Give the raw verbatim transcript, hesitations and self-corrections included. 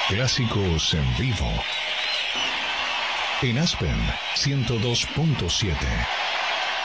Clásicos en vivo. En Aspen ciento dos punto siete.